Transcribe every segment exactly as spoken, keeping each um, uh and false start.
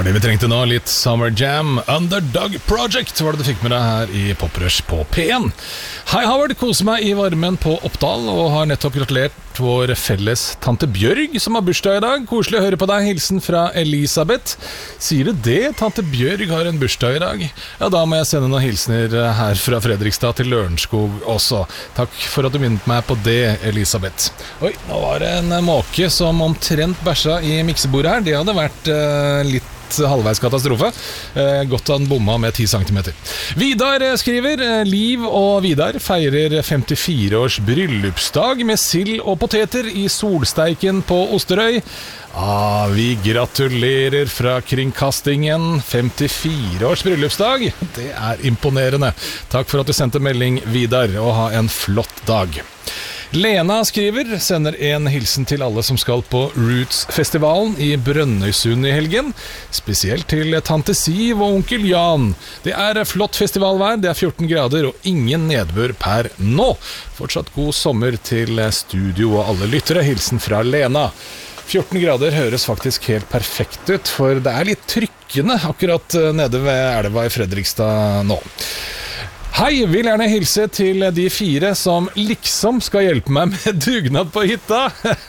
det vi trengte nå, litt Summer Jam. Underdog Project var det du fikk med deg her i Poprush på P en. Hei Havard, koser meg i varmen på Oppdal og har nettopp gratulert vår felles tante Bjørg som har bursdag i dag. Koselig å høre på deg, hilsen fra Elisabeth. Sier du det? Tante Bjørg har en bursdag i dag? Ja, da må jeg sende noen hilsener her fra Fredrikstad til Lørenskog også. Takk for at du minnet meg på det, Elisabeth. Oi, nå var det en måke som omtrent bæsja i miksebordet her. Det hadde vært uh, litt halvveis katastrofe. Eh, godt han bomma med ti centimeter. Vidar skriver, Liv og Vidar feirer femtifire års bryllupsdag med sild og poteter i solsteiken på Osterøy. Ah, vi gratulerer fra kringkastingen. femtifire års bryllupsdag. Det er imponerende. Takk for at du sendte melding, Vidar, og ha en flott dag. Lena skriver, sender en hilsen til alle som skal på Roots-festivalen i Brønnøysund i helgen, spesielt til Tante Siv og onkel Jan. Det er flott festivalvær, det er fjorten grader og ingen nedbør per nå. Fortsatt god sommer til studio og alle lyttere, hilsen fra Lena. fjorten grader høres faktisk helt perfekt ut, for det er litt trykkende akkurat nede ved elva i Fredrikstad nå. Hei, vil gjerne hilse til de fire som liksom skal hjelpe meg med dugnad på hytta.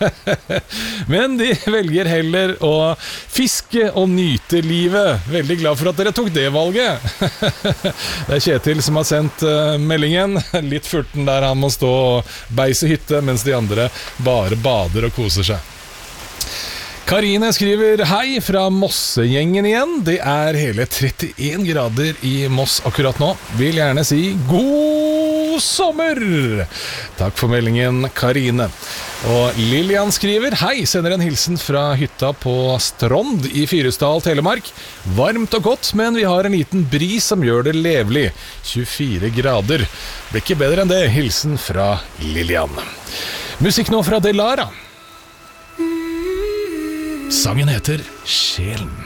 Men de velger heller å fiske og nyte livet. Veldig glad for at dere tok det valget. Det er Kjetil som har sendt meldingen. Litt furten der han må stå og beise hytte, mens de andre bare bader og koser seg. Karine skriver, hei fra Mossegjengen igjen. Det er hele trettien grader i Moss akkurat nå. Vil gjerne si god sommer! Takk for meldingen, Karine. Og Lilian skriver, hei, sender en hilsen fra hytta på Strond i Fyresdal, Telemark. Varmt og godt, men vi har en liten bris som gjør det levelig. tjuefire grader. Blir ikke bedre enn det. Hilsen fra Lilian. Musikk nå fra Delara. Sangen heter Sjelen.